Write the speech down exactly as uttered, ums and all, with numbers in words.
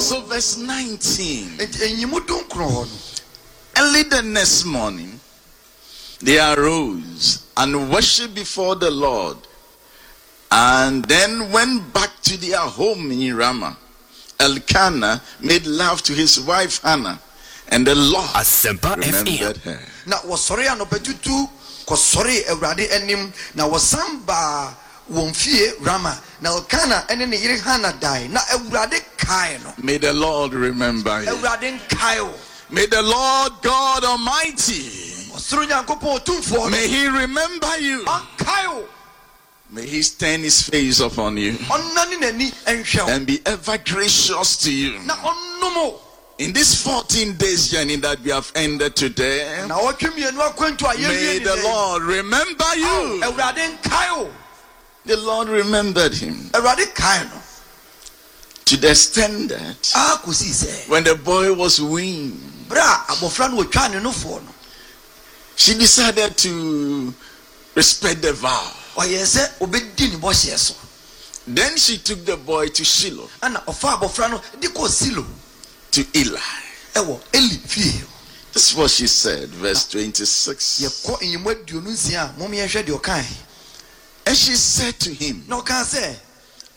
So verse nineteen. Early the next morning, they arose and worshipped before the Lord, and then went back to their home in Ramah. Elkanah made love to his wife Hannah, and the Lord remembered her. Now was sorry and opetutu cause sorry Ebrade enim now was samba won fie Rama. Now Elkanah and then Hannah die. Now Ebrade kaino. May the Lord remember you. Ebrade kaio. May the Lord God Almighty, may He remember you. May He turn His face upon you and be ever gracious to you. In this fourteen days journey that we have ended today, may the Lord remember you. The Lord remembered him to the extent that when the boy was weaned, she decided to respect the vow. Then she took the boy to Shiloh, to Eli. This is what she said, verse twenty-six. And she said to him,